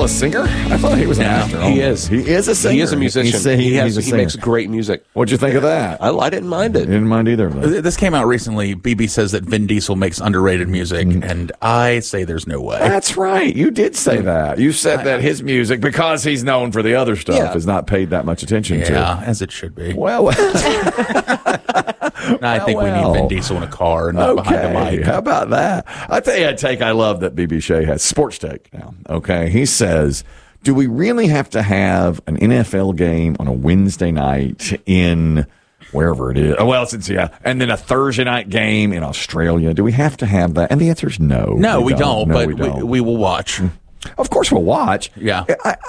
a singer? I thought he was an actor. He is. He is a singer. He is a musician. He makes great music. What'd you think of that? I didn't mind it. Didn't mind either. This came out recently. BB says that Vin Diesel makes underrated music, and I say there's no way. That's right. You did say that. You said that his music, because he's known for the other stuff, is not paid that much attention to. Yeah, as it should be. Well, I think we need Vin Diesel in a car and not behind the mic. How about that? I tell you a take I love that BB Shea has. Sports take now. Okay. He says, do we really have to have an NFL game on a Wednesday night in wherever it is? Oh, well, it's in Seattle. And then a Thursday night game in Australia. Do we have to have that? And the answer is no. No, we don't, but we don't. we will watch. Of course we'll watch. Yeah.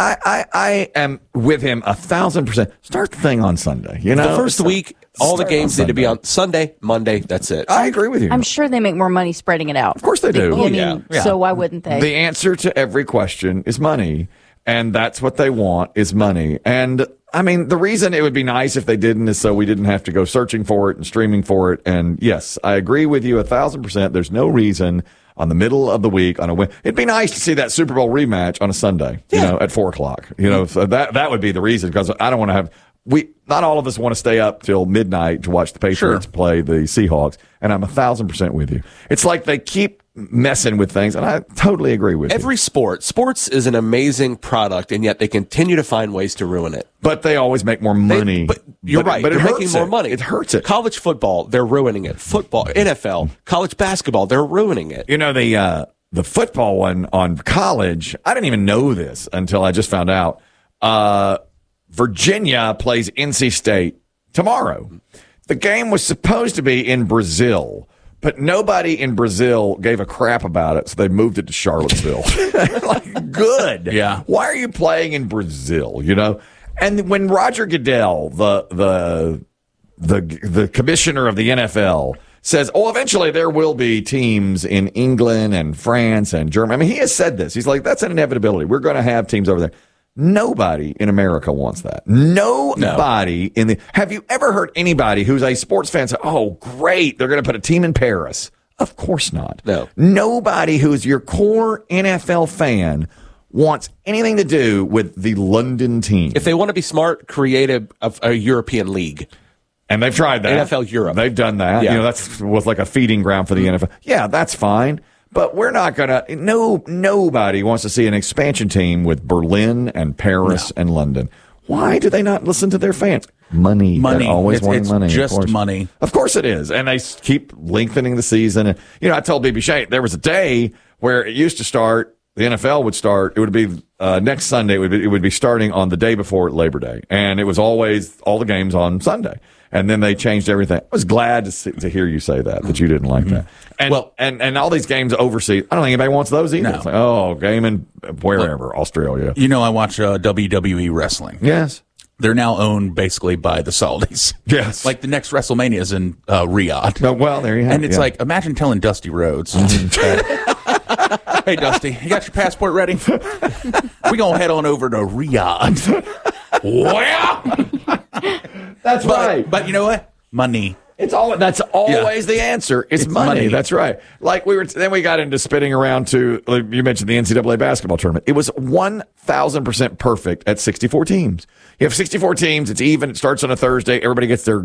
I am with him 1,000%. Start the thing on Sunday. You know, the first week, all the games need to be on Sunday, Monday. That's it. I agree with you. I'm sure they make more money spreading it out. Of course they do. I mean, so why wouldn't they? The answer to every question is money, and that's what they want is money. And I mean, the reason it would be nice if they didn't is so we didn't have to go searching for it and streaming for it. And yes, I agree with you 1,000%. There's no reason on the middle of the week on a win. It'd be nice to see that Super Bowl rematch on a Sunday, you know, at 4:00. You know, so that would be the reason, because I don't want to have not all of us want to stay up till midnight to watch the Patriots play the Seahawks, and I'm 1,000% with you. It's like they keep messing with things, and I totally agree with you. Every sports is an amazing product, and yet they continue to find ways to ruin it. But they always make more money. But you're right. But they're it making more money. It hurts it. College football, they're ruining it. Football, NFL, college basketball, they're ruining it. You know, the football one on college, I didn't even know this until I just found out. Virginia plays NC State tomorrow. The game was supposed to be in Brazil, but nobody in Brazil gave a crap about it, so they moved it to Charlottesville. Like, good. Yeah. Why are you playing in Brazil, you know? And when Roger Goodell, the commissioner of the NFL, says, oh, eventually there will be teams in England and France and Germany. I mean, he has said this. He's like, that's an inevitability. We're going to have teams over there. Nobody in America wants that. Nobody in the. Have you ever heard anybody who's a sports fan say, oh, great, they're going to put a team in Paris? Of course not. No. Nobody who's your core NFL fan wants anything to do with the London team. If they want to be smart, create a European league. And they've tried that. NFL Europe. They've done that. Yeah. You know, that's was like a feeding ground for the NFL. Yeah, that's fine. But we're not going to, nobody wants to see an expansion team with Berlin and Paris and London. Why do they not listen to their fans? Money. They're always wanting money. It's just money. Of course it is. And they keep lengthening the season. And, you know, I told BB Shea, there was a day where it used to start, the NFL would start, it would be next Sunday, it would be starting on the day before Labor Day. And it was always all the games on Sunday. And then they changed everything. I was glad to hear you say that you didn't like that. And, and all these games overseas, I don't think anybody wants those either. No. It's like, game in wherever, Australia. You know, I watch WWE wrestling. Yes. They're now owned basically by the Saudis. Yes. Like the next WrestleMania is in Riyadh. Oh, well, there you have it. And it's like, imagine telling Dusty Rhodes, hey, Dusty, you got your passport ready? We're going to head on over to Riyadh. Well, that's right. But you know what? Money. That's always the answer. It's money. That's right. Like then we got into spinning around to, you mentioned the NCAA basketball tournament. It was 1,000% perfect at 64 teams. You have 64 teams. It's even. It starts on a Thursday. Everybody gets their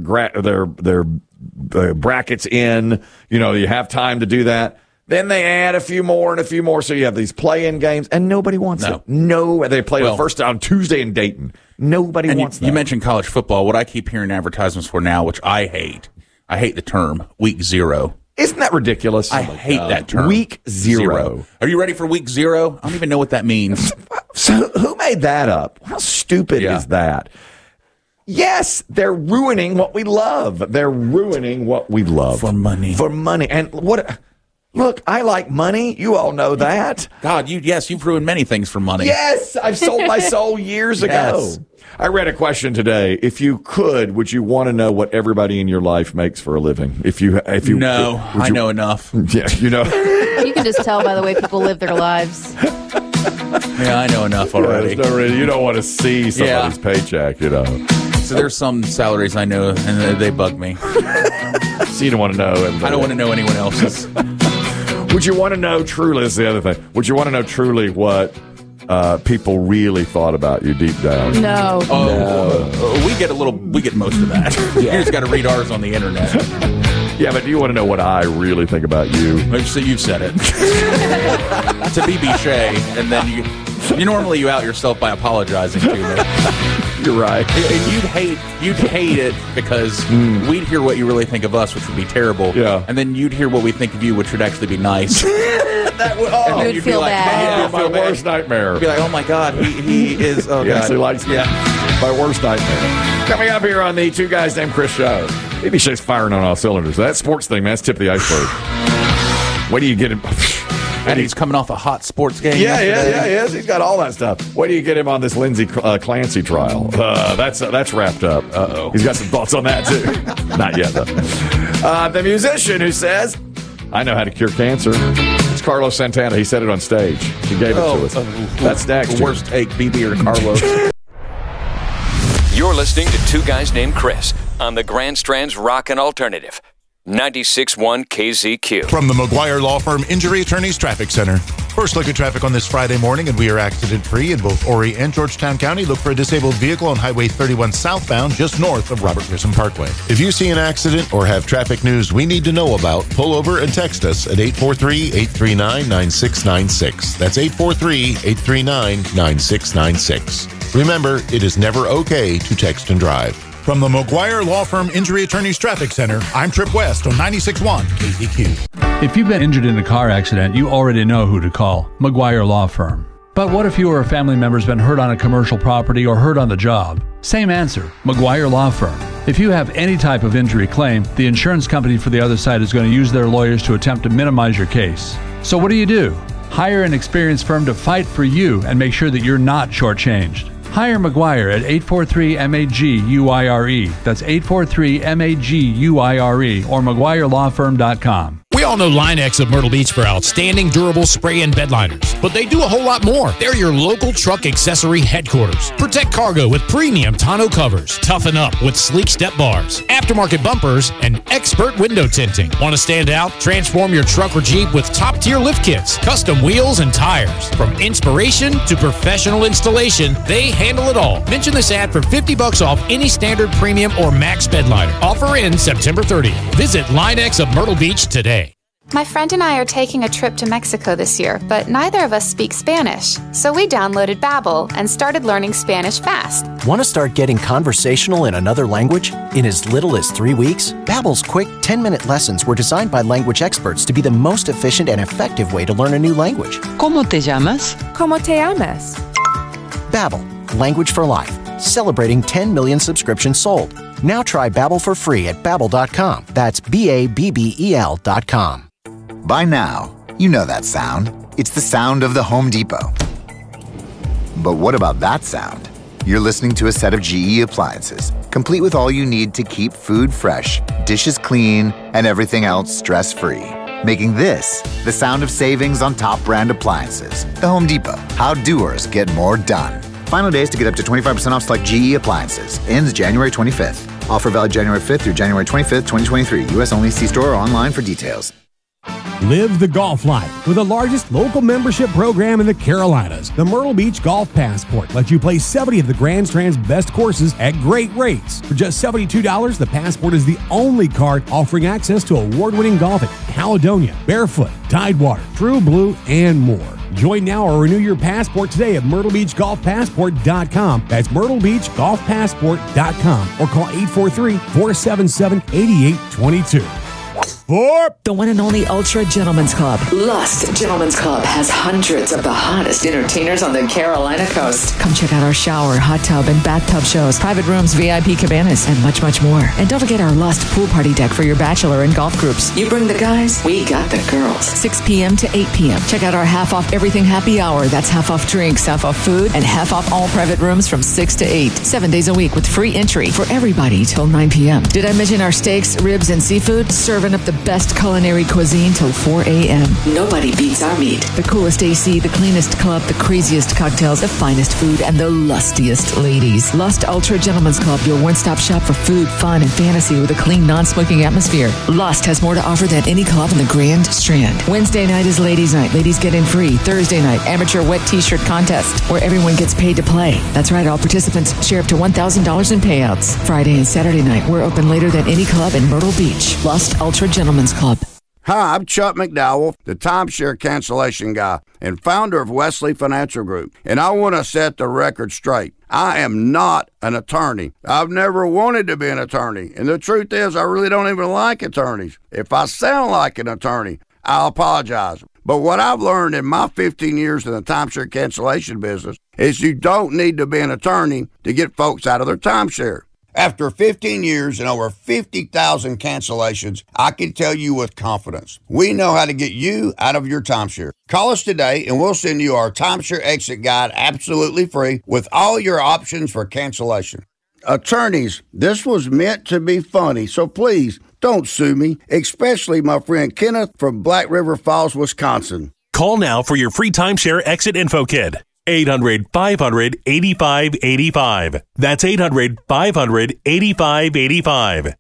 brackets in. You know, you have time to do that. Then they add a few more and a few more. So you have these play-in games, and nobody wants it. No, they play the first on Tuesday in Dayton. Nobody wants that. You mentioned college football. What I keep hearing advertisements for now, which I hate the term, week 0. Isn't that ridiculous? I hate that term. Week 0. Are you ready for week 0? I don't even know what that means. So who made that up? How stupid is that? Yes, they're ruining what we love. They're ruining what we love. For money. For money. And what... Look, I like money. You all know that. God, you've ruined many things for money. Yes, I've sold my soul years ago. I read a question today. If you could, would you want to know what everybody in your life makes for a living? No, I know enough. Yeah, you know. You can just tell by the way people live their lives. Yeah, I know enough already. You don't want to see somebody's paycheck, you know. So there's some salaries I know, and they bug me. So you don't want to know. I don't want to know anyone else's. Would you want to know truly, this is the other thing, would you want to know truly what people really thought about you deep down. No. We get most of that. You just got to read ours on the internet. Yeah, but do you want to know what I really think about you? So you've said it. To BB Shea, and then you normally you out yourself by apologizing to me. You're right. And you'd hate it because we'd hear what you really think of us, which would be terrible. Yeah. And then you'd hear what we think of you, which would actually be nice. That would, You would feel bad. my worst nightmare. You'd be like, oh my God, he is. Oh He God. actually likes me. Yeah. My worst nightmare. Coming up here on the Two Guys Named Chris show. Maybe Shay's firing on all cylinders. That sports thing, man, that's tip of the iceberg. What do you get him? And he's coming off a hot sports game. Yeah, yesterday. he is. He's got all that stuff. What do you get him on this Lindsey Clancy trial? That's wrapped up. Uh-oh. He's got some thoughts on that, too. Not yet, though. The musician who says, I know how to cure cancer. It's Carlos Santana. He said it on stage. He gave it to us. That's next. Worst take, BB or Carlos. You're listening to Two Guys Named Chris on the Grand Strand's Rockin' Alternative. 96.1 KZQ. From the McGuire Law Firm Injury Attorneys Traffic Center. First look at traffic on this Friday morning, and we are accident-free in both Horry and Georgetown County. Look for a disabled vehicle on Highway 31 southbound, just north of Robert Grissom Parkway. If you see an accident or have traffic news we need to know about, pull over and text us at 843-839-9696. That's 843-839-9696. Remember, it is never okay to text and drive. From the McGuire Law Firm Injury Attorneys Traffic Center, I'm Trip West on 96.1 KZQ. If you've been injured in a car accident, you already know who to call, McGuire Law Firm. But what if you or a family member's been hurt on a commercial property or hurt on the job? Same answer, McGuire Law Firm. If you have any type of injury claim, the insurance company for the other side is going to use their lawyers to attempt to minimize your case. So what do? Hire an experienced firm to fight for you and make sure that you're not shortchanged. Hire McGuire at 843-MAG-UIRE. That's 843-MAG-UIRE or McGuireLawFirm.com. We all know Line-X of Myrtle Beach for outstanding durable spray and bed liners, but they do a whole lot more. They're your local truck accessory headquarters. Protect cargo with premium tonneau covers, toughen up with sleek step bars, aftermarket bumpers, and expert window tinting. Want to stand out? Transform your truck or Jeep with top-tier lift kits, custom wheels and tires. From inspiration to professional installation, they handle it all. Mention this ad for $50 off any standard premium or max bed liner. Offer ends September 30th. Visit Line-X of Myrtle Beach today. My friend and I are taking a trip to Mexico this year, but neither of us speak Spanish. So we downloaded Babbel and started learning Spanish fast. Want to start getting conversational in another language? In as little as 3 weeks, Babbel's quick 10-minute lessons were designed by language experts to be the most efficient and effective way to learn a new language. ¿Cómo te llamas? ¿Cómo te llamas? Babbel, language for life. Celebrating 10 million subscriptions sold. Now try Babbel for free at Babbel.com. That's Babbel.com. By now, you know that sound. It's the sound of the Home Depot. But what about that sound? You're listening to a set of GE appliances, complete with all you need to keep food fresh, dishes clean, and everything else stress-free. Making this the sound of savings on top brand appliances. The Home Depot. How doers get more done. Final days to get up to 25% off select GE appliances. Ends January 25th. Offer valid January 5th through January 25th, 2023. U.S. only. See store or online for details. Live the golf life with the largest local membership program in the Carolinas. The Myrtle Beach Golf Passport lets you play 70 of the Grand Strand's best courses at great rates. For just $72, the Passport is the only card offering access to award-winning golf at Caledonia, Barefoot, Tidewater, True Blue, and more. Join now or renew your passport today at MyrtleBeachGolfPassport.com. That's MyrtleBeachGolfPassport.com or call 843-477-8822. For the one and only Ultra Gentlemen's Club. Lust Gentlemen's Club has hundreds of the hottest entertainers on the Carolina coast. Come check out our shower, hot tub, and bathtub shows, private rooms, VIP cabanas, and much, much more. And don't forget our Lust pool party deck for your bachelor and golf groups. You bring the guys, we got the girls. 6 p.m. to 8 p.m. Check out our half off everything happy hour. That's half off drinks, half off food, and half off all private rooms from 6 to 8. 7 days a week with free entry for everybody till 9 p.m. Did I mention our steaks, ribs, and seafood? Serving up the best culinary cuisine till 4 a.m. Nobody beats our meat. The coolest AC, the cleanest club, the craziest cocktails, the finest food, and the lustiest ladies. Lust Ultra Gentlemen's Club, your one-stop shop for food, fun, and fantasy with a clean, non-smoking atmosphere. Lust has more to offer than any club in the Grand Strand. Wednesday night is ladies' night. Ladies get in free. Thursday night, amateur wet t-shirt contest, where everyone gets paid to play. That's right, all participants share up to $1,000 in payouts. Friday and Saturday night, we're open later than any club in Myrtle Beach. Lust Ultra Gentlemen's Club. Hi, I'm Chuck McDowell, the timeshare cancellation guy and founder of Wesley Financial Group. And I want to set the record straight. I am not an attorney. I've never wanted to be an attorney. And the truth is, I really don't even like attorneys. If I sound like an attorney, I'll apologize. But what I've learned in my 15 years in the timeshare cancellation business is you don't need to be an attorney to get folks out of their timeshare. After 15 years and over 50,000 cancellations, I can tell you with confidence, we know how to get you out of your timeshare. Call us today and we'll send you our timeshare exit guide absolutely free with all your options for cancellation. Attorneys, this was meant to be funny, so please don't sue me, especially my friend Kenneth from Black River Falls, Wisconsin. Call now for your free timeshare exit info kit. 800-500-8585. That's 800-500-8585.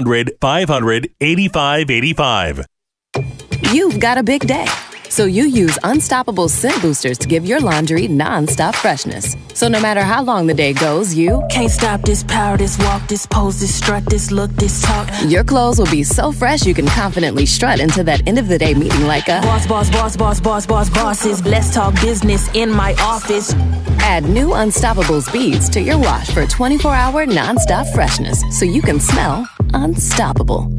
800-500-8585. You've got a big day, so you use Unstoppable Scent Boosters to give your laundry non-stop freshness. So no matter how long the day goes, you can't stop this power, this walk, this pose, this strut, this look, this talk. Your clothes will be so fresh you can confidently strut into that end of the day meeting like a bosses. Let's talk business in my office. Add new Unstoppable beads to your wash for 24-hour non-stop freshness so you can smell unstoppable.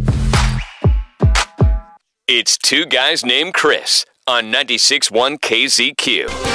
It's Two Guys Named Chris on 96.1 KZQ.